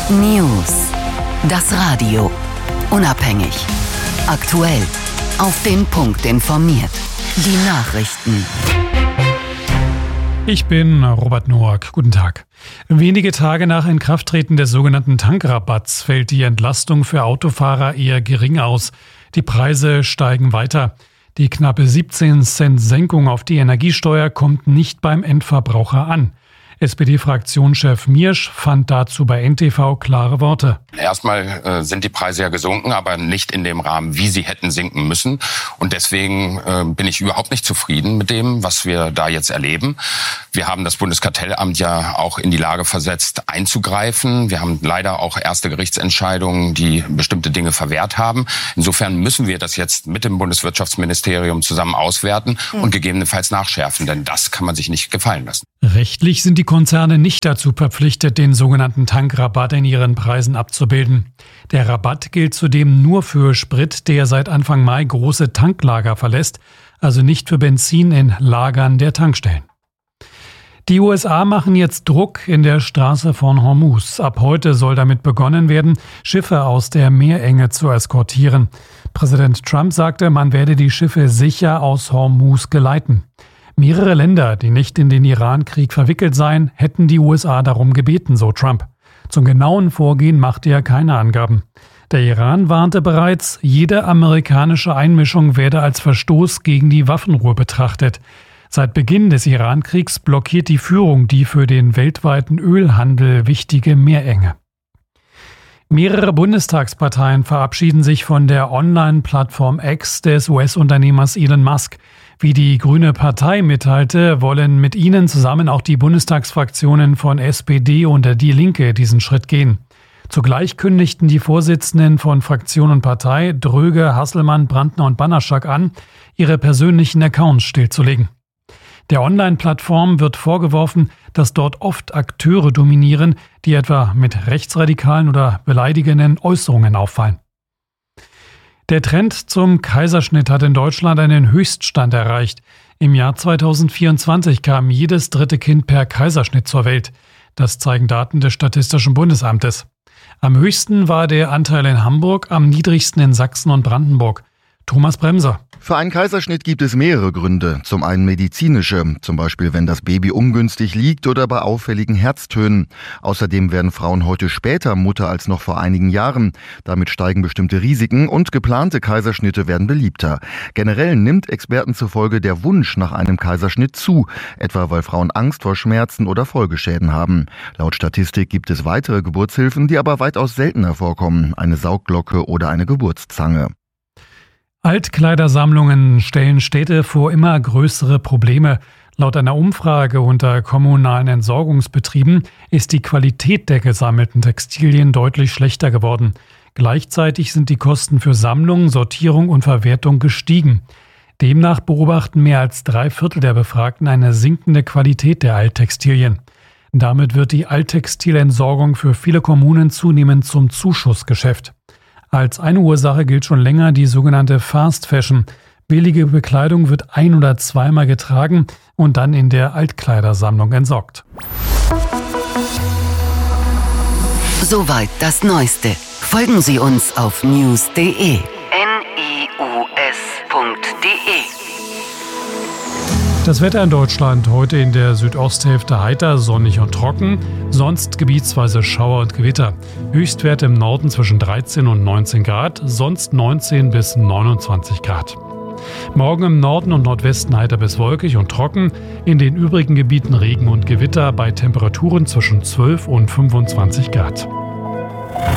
News. Das Radio. Unabhängig. Aktuell. Auf den Punkt informiert. Die Nachrichten. Ich bin Robert Noack. Guten Tag. Wenige Tage nach Inkrafttreten des sogenannten Tankrabatts fällt die Entlastung für Autofahrer eher gering aus. Die Preise steigen weiter. Die knappe 17 Cent Senkung auf die Energiesteuer kommt nicht beim Endverbraucher an. SPD-Fraktionschef Miersch fand dazu bei NTV klare Worte. Erstmal sind die Preise ja gesunken, aber nicht in dem Rahmen, wie sie hätten sinken müssen. Und deswegen bin ich überhaupt nicht zufrieden mit dem, was wir da jetzt erleben. Wir haben das Bundeskartellamt ja auch in die Lage versetzt, einzugreifen. Wir haben leider auch erste Gerichtsentscheidungen, die bestimmte Dinge verwehrt haben. Insofern müssen wir das jetzt mit dem Bundeswirtschaftsministerium zusammen auswerten und gegebenenfalls nachschärfen, denn das kann man sich nicht gefallen lassen. Rechtlich sind die Konzerne nicht dazu verpflichtet, den sogenannten Tankrabatt in ihren Preisen abzubilden. Der Rabatt gilt zudem nur für Sprit, der seit Anfang Mai große Tanklager verlässt, also nicht für Benzin in Lagern der Tankstellen. Die USA machen jetzt Druck in der Straße von Hormuz. Ab heute soll damit begonnen werden, Schiffe aus der Meerenge zu eskortieren. Präsident Trump sagte, man werde die Schiffe sicher aus Hormuz geleiten. Mehrere Länder, die nicht in den Iran-Krieg verwickelt seien, hätten die USA darum gebeten, so Trump. Zum genauen Vorgehen machte er keine Angaben. Der Iran warnte bereits, jede amerikanische Einmischung werde als Verstoß gegen die Waffenruhe betrachtet. Seit Beginn des Iran-Kriegs blockiert die Führung die für den weltweiten Ölhandel wichtige Meerenge. Mehrere Bundestagsparteien verabschieden sich von der Online-Plattform X des US-Unternehmers Elon Musk. Wie die Grüne Partei mitteilte, wollen mit ihnen zusammen auch die Bundestagsfraktionen von SPD und Die Linke diesen Schritt gehen. Zugleich kündigten die Vorsitzenden von Fraktion und Partei, Dröge, Hasselmann, Brandner und Banaschak an, ihre persönlichen Accounts stillzulegen. Der Online-Plattform wird vorgeworfen, dass dort oft Akteure dominieren, die etwa mit rechtsradikalen oder beleidigenden Äußerungen auffallen. Der Trend zum Kaiserschnitt hat in Deutschland einen Höchststand erreicht. Im Jahr 2024 kam jedes dritte Kind per Kaiserschnitt zur Welt. Das zeigen Daten des Statistischen Bundesamtes. Am höchsten war der Anteil in Hamburg, am niedrigsten in Sachsen und Brandenburg. Thomas Bremser. Für einen Kaiserschnitt gibt es mehrere Gründe. Zum einen medizinische, zum Beispiel wenn das Baby ungünstig liegt oder bei auffälligen Herztönen. Außerdem werden Frauen heute später Mutter als noch vor einigen Jahren. Damit steigen bestimmte Risiken und geplante Kaiserschnitte werden beliebter. Generell nimmt Experten zufolge der Wunsch nach einem Kaiserschnitt zu, etwa weil Frauen Angst vor Schmerzen oder Folgeschäden haben. Laut Statistik gibt es weitere Geburtshilfen, die aber weitaus seltener vorkommen, eine Saugglocke oder eine Geburtszange. Altkleidersammlungen stellen Städte vor immer größere Probleme. Laut einer Umfrage unter kommunalen Entsorgungsbetrieben ist die Qualität der gesammelten Textilien deutlich schlechter geworden. Gleichzeitig sind die Kosten für Sammlung, Sortierung und Verwertung gestiegen. Demnach beobachten mehr als 3/4 der Befragten eine sinkende Qualität der Alttextilien. Damit wird die Alttextilentsorgung für viele Kommunen zunehmend zum Zuschussgeschäft. Als eine Ursache gilt schon länger die sogenannte Fast Fashion. Billige Bekleidung wird ein- oder zweimal getragen und dann in der Altkleidersammlung entsorgt. Soweit das Neueste. Folgen Sie uns auf news.de. Das Wetter in Deutschland heute in der Südosthälfte heiter, sonnig und trocken, sonst gebietsweise Schauer und Gewitter. Höchstwerte im Norden zwischen 13 und 19 Grad, sonst 19 bis 29 Grad. Morgen im Norden und Nordwesten heiter bis wolkig und trocken, in den übrigen Gebieten Regen und Gewitter bei Temperaturen zwischen 12 und 25 Grad.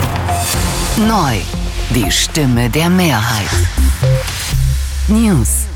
Neu, die Stimme der Mehrheit. News.